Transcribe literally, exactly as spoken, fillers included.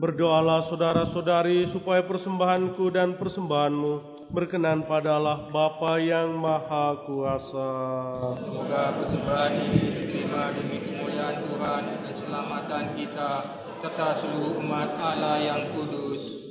Berdoalah saudara-saudari supaya persembahanku dan persembahanmu berkenan pada Allah Bapa yang Maha Kuasa. Semoga persembahan ini diterima demi kemuliaan Tuhan dan keselamatan kita serta seluruh umat Allah yang kudus.